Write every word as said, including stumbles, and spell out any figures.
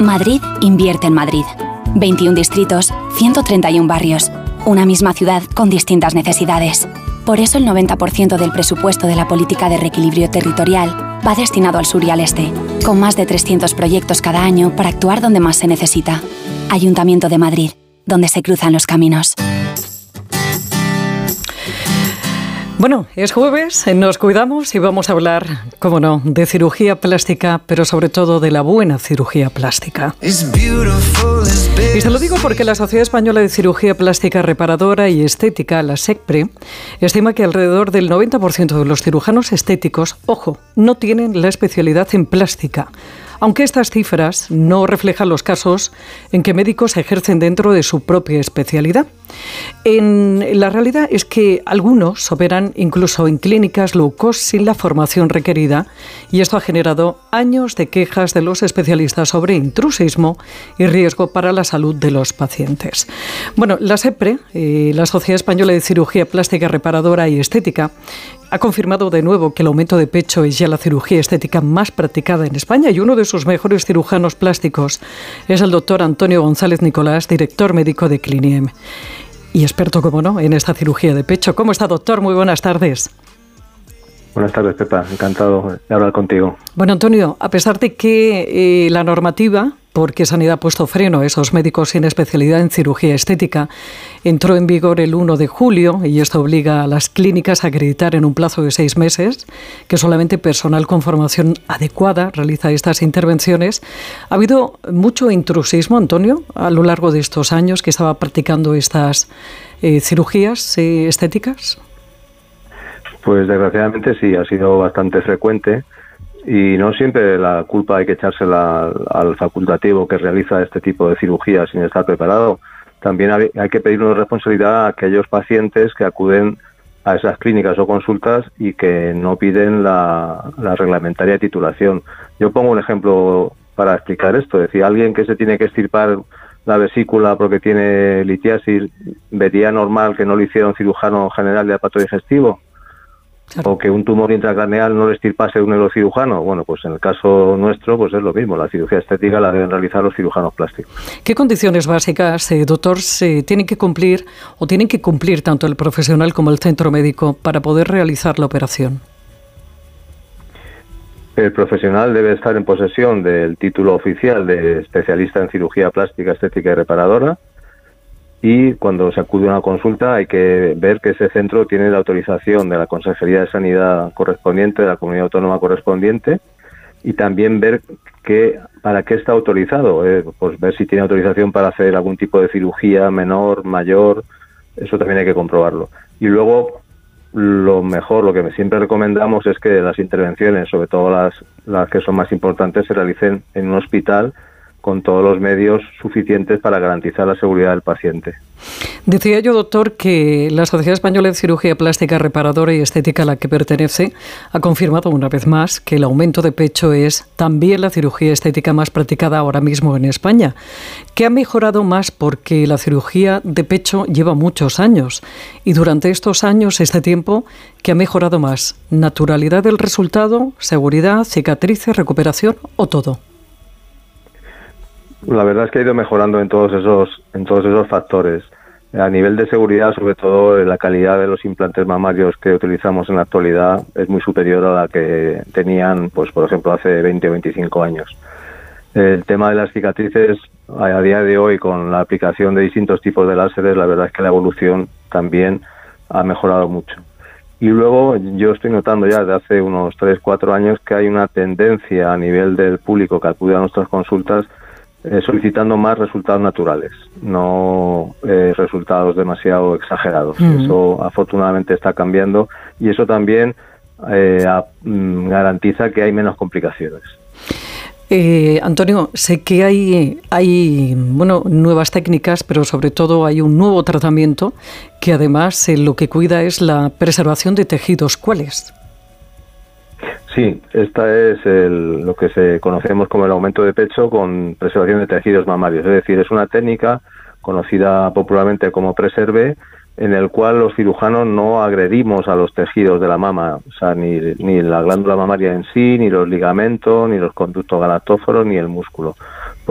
Madrid invierte en Madrid. veintiún distritos, ciento treinta y uno barrios. Una misma ciudad con distintas necesidades. Por eso el noventa por ciento del presupuesto de la política de reequilibrio territorial va destinado al sur y al este, con más de trescientos proyectos cada año para actuar donde más se necesita. Ayuntamiento de Madrid, donde se cruzan los caminos. Bueno, es jueves, nos cuidamos y vamos a hablar, cómo no, de cirugía plástica, pero sobre todo de la buena cirugía plástica. Y se lo digo porque la Sociedad Española de Cirugía Plástica Reparadora y Estética, la SECPRE, estima que alrededor del noventa por ciento de los cirujanos estéticos, ojo, no tienen la especialidad en plástica. Aunque estas cifras no reflejan los casos en que médicos ejercen dentro de su propia especialidad. En la realidad es que algunos operan incluso en clínicas low cost sin la formación requerida, y esto ha generado años de quejas de los especialistas sobre intrusismo y riesgo para la salud de los pacientes. Bueno, la SEPRE, eh, la Sociedad Española de Cirugía Plástica Reparadora y Estética, ha confirmado de nuevo que el aumento de pecho es ya la cirugía estética más practicada en España, y uno de sus mejores cirujanos plásticos es el doctor Antonio González Nicolás, director médico de Cliniem y experto, como no, en esta cirugía de pecho. ¿Cómo está, doctor? Muy buenas tardes. Buenas tardes, Pepa. Encantado de hablar contigo. Bueno, Antonio, a pesar de que eh, la normativa, porque Sanidad ha puesto freno a esos médicos sin especialidad en cirugía estética, entró en vigor el uno de julio, y esto obliga a las clínicas a acreditar en un plazo de seis meses que solamente personal con formación adecuada realiza estas intervenciones. ¿Ha habido mucho intrusismo, Antonio, a lo largo de estos años que estaba practicando estas eh, cirugías eh, estéticas? Pues desgraciadamente sí, ha sido bastante frecuente, y no siempre la culpa hay que echársela al, al facultativo que realiza este tipo de cirugía sin estar preparado. También hay, hay que pedir una responsabilidad a aquellos pacientes que acuden a esas clínicas o consultas y que no piden la, la reglamentaria titulación. Yo pongo un ejemplo para explicar esto. Es decir, alguien que se tiene que extirpar la vesícula porque tiene litiasis, ¿vería normal que no le hiciera un cirujano general de aparato digestivo? Claro. O que un tumor intracraneal no le extirpase un neurocirujano. Bueno, pues en el caso nuestro pues es lo mismo. La cirugía estética la deben realizar los cirujanos plásticos. ¿Qué condiciones básicas, eh, doctor, se tienen que cumplir o tienen que cumplir tanto el profesional como el centro médico para poder realizar la operación? El profesional debe estar en posesión del título oficial de especialista en cirugía plástica, estética y reparadora. Y cuando se acude a una consulta hay que ver que ese centro tiene la autorización de la Consejería de Sanidad correspondiente, de la comunidad autónoma correspondiente, y también ver que para qué está autorizado, eh, pues ver si tiene autorización para hacer algún tipo de cirugía menor, mayor, eso también hay que comprobarlo. Y luego lo mejor, lo que siempre recomendamos es que las intervenciones, sobre todo las, las que son más importantes, se realicen en un hospital con todos los medios suficientes para garantizar la seguridad del paciente. Decía yo, doctor, que la Sociedad Española de Cirugía Plástica Reparadora y Estética a la que pertenece ha confirmado una vez más que el aumento de pecho es también la cirugía estética más practicada ahora mismo en España. ¿Qué ha mejorado más? Porque la cirugía de pecho lleva muchos años, y durante estos años, este tiempo, ¿qué ha mejorado más? ¿Naturalidad del resultado, seguridad, cicatrices, recuperación o todo? La verdad es que ha ido mejorando en todos esos en todos esos factores. A nivel de seguridad, sobre todo, la calidad de los implantes mamarios que utilizamos en la actualidad es muy superior a la que tenían, pues por ejemplo, hace veinte o veinticinco años. El tema de las cicatrices, a día de hoy, con la aplicación de distintos tipos de láseres, la verdad es que la evolución también ha mejorado mucho. Y luego yo estoy notando ya desde hace unos tres cuatro años que hay una tendencia a nivel del público que acude a nuestras consultas Eh, solicitando más resultados naturales, no eh, resultados demasiado exagerados. Mm. Eso afortunadamente está cambiando, y eso también eh, a, mm, garantiza que hay menos complicaciones. Eh, Antonio, sé que hay, hay bueno, nuevas técnicas, pero sobre todo hay un nuevo tratamiento que además eh, lo que cuida es la preservación de tejidos. ¿Cuáles? Sí, esta es el, lo que se conocemos como el aumento de pecho con preservación de tejidos mamarios. Es decir, es una técnica conocida popularmente como preserve, en el cual los cirujanos no agredimos a los tejidos de la mama, o sea, ni, ni la glándula mamaria en sí, ni los ligamentos, ni los conductos galactóforos, ni el músculo.